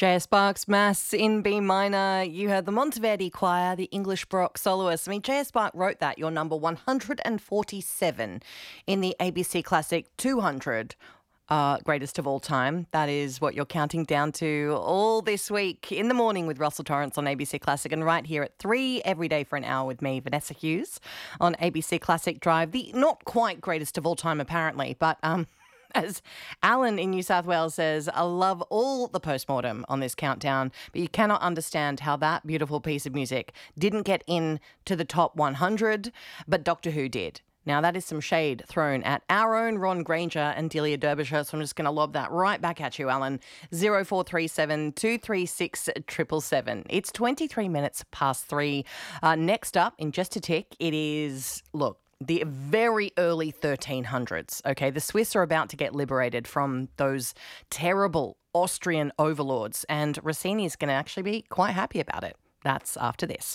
J.S. Bach's Mass in B minor. You heard the Monteverdi Choir, the English Baroque soloists. I mean, J.S. Bach wrote that. You're number 147 in the ABC Classic 200 greatest of all time. That is what you're counting down to all this week in the morning with Russell Torrance on ABC Classic, and right here at 3 every day for an hour with me, Vanessa Hughes, on ABC Classic Drive. The not quite greatest of all time, apparently, but as Alan in New South Wales says, I love all the postmortem on this countdown, but you cannot understand how that beautiful piece of music didn't get into the top 100, but Doctor Who did. Now, that is some shade thrown at our own Ron Granger and Delia Derbyshire, so I'm just going to lob that right back at you, Alan. 0437 236 777. It's 23 minutes past 3. Next up, in just a tick, it is, look, the very early 1300s, okay? The Swiss are about to get liberated from those terrible Austrian overlords, and Rossini is going to actually be quite happy about it. That's after this.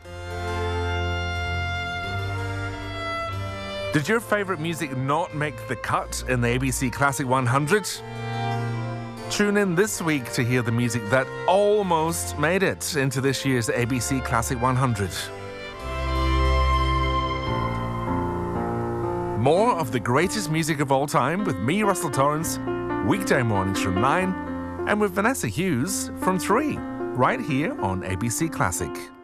Did your favourite music not make the cut in the ABC Classic 100? Tune in this week to hear the music that almost made it into this year's ABC Classic 100. More of the greatest music of all time with me, Russell Torrance, weekday mornings from 9, and with Vanessa Hughes from 3, right here on ABC Classic.